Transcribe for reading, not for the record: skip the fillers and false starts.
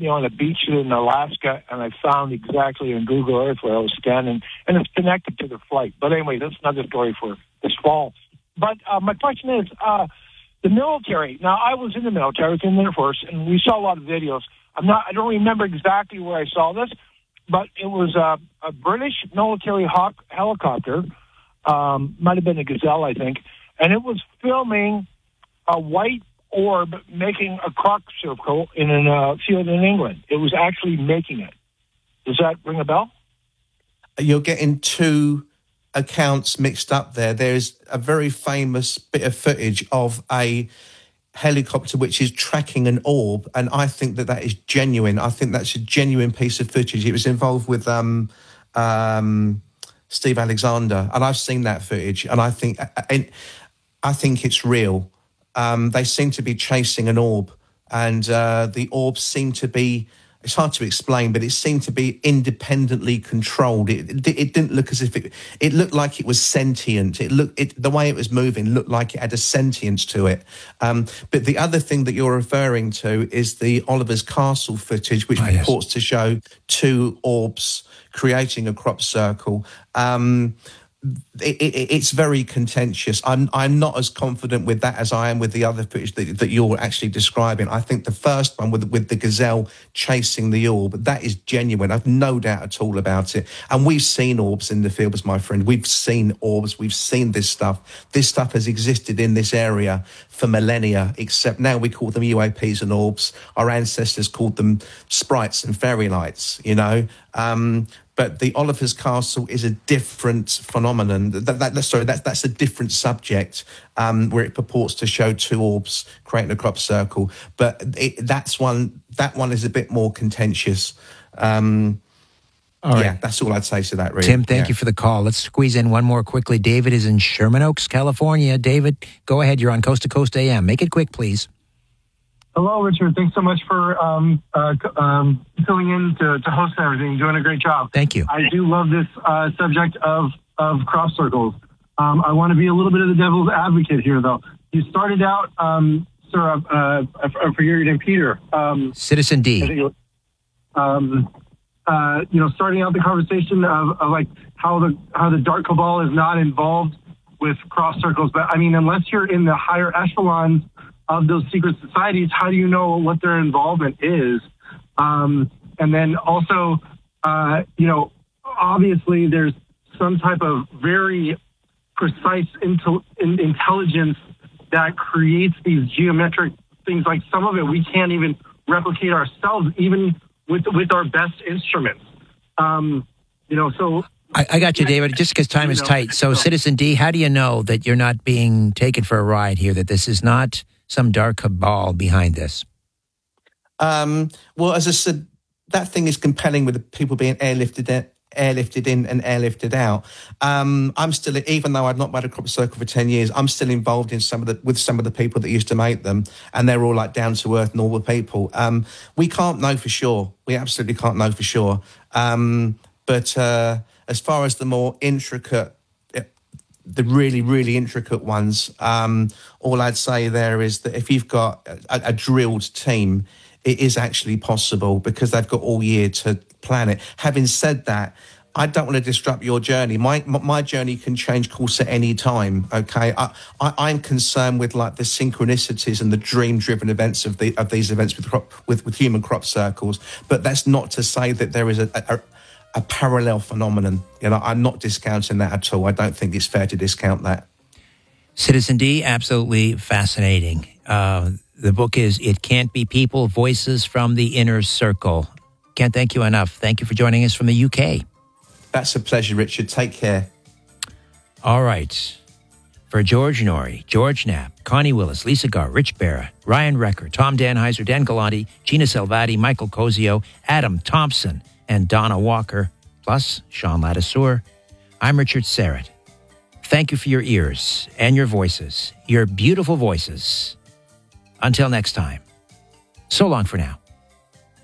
me on a beach in Alaska, and I found exactly on Google Earth where I was standing, and it's connected to the flight. But anyway, that's another story for this fall. But my question is, the military. Now, I was in the military. I was in the Air Force, and we saw a lot of videos. I don't remember exactly where I saw this, but it was a British military Hawk helicopter, might have been a Gazelle, I think, and it was filming a white orb making a crop circle in a field in England. It was actually making it. Does that ring a bell? You're getting two accounts mixed up there. There's a very famous bit of footage of a helicopter which is tracking an orb, and I think that is genuine. I think that's a genuine piece of footage. It was involved with Steve Alexander, and I've seen that footage, and I think it's real. They seem to be chasing an orb, and the orb seemed to be, it's hard to explain, but it seemed to be independently controlled. It didn't look as if it looked like it was sentient. The way it was moving looked like it had a sentience to it. But the other thing that you're referring to is the Oliver's Castle footage, which purports to show two orbs creating a crop circle. It's very contentious. I'm not as confident with that as I am with the other footage that you're actually describing. I think the first one with the gazelle chasing the orb, that is genuine. I've no doubt at all about it. And we've seen orbs in the fields, my friend. We've seen orbs. We've seen this stuff. This stuff has existed in this area for millennia, except now we call them UAPs and orbs. Our ancestors called them sprites and fairy lights, you know. But the Oliver's Castle is a different phenomenon. That's a different subject where it purports to show two orbs creating a crop circle. But that one is a bit more contentious. All right. Yeah, that's all I'd say to that, really. Tim, thank you for the call. Let's squeeze in one more quickly. David is in Sherman Oaks, California. David, go ahead. You're on Coast to Coast AM. Make it quick, please. Hello, Richard. Thanks so much for filling in to host and everything. Doing a great job. Thank you. I do love this subject of crop circles. I want to be a little bit of the devil's advocate here, though. You started out, sir, I forget your name, Peter. Citizen D. Starting out the conversation of like how the dark cabal is not involved with crop circles. But I mean, unless you're in the higher echelons of those secret societies, how do you know what their involvement is? And then also, obviously there's some type of very precise intelligence that creates these geometric things. Like some of it we can't even replicate ourselves, even with our best instruments. So I got you, David, just because time is tight. So Citizen D, how do you know that you're not being taken for a ride here, that this is not some dark cabal behind this? Well, as I said, that thing is compelling with the people being airlifted in and airlifted out. I'm still, even though I've not made a crop circle for 10 years, I'm still involved in some of the people that used to make them, and they're all like down to earth, normal people. We can't know for sure. We absolutely can't know for sure. But as far as the more intricate, the really, really intricate ones, all I'd say there is that if you've got a drilled team, it is actually possible because they've got all year to plan it. Having said that, I don't want to disrupt your journey. My journey can change course at any time, okay? I'm concerned with like the synchronicities and the dream-driven events of these events with human crop circles, but that's not to say that there is a parallel phenomenon. I'm not discounting that at all. I don't think it's fair to discount that. Citizen D, absolutely fascinating. The book is It Can't Be People, Voices from the Inner Circle. Can't thank you enough. Thank you for joining us from the UK. That's a pleasure, Richard. Take care. All right. For George Norrie, George Knapp, Connie Willis, Lisa Garr, Rich Barra, Ryan Recker, Tom Danheiser, Dan Galante, Gina Salvati, Michael Cozio, Adam Thompson, and Donna Walker, plus Sean Ladisseur, I'm Richard Serrett. Thank you for your ears and your voices, your beautiful voices. Until next time, so long for now.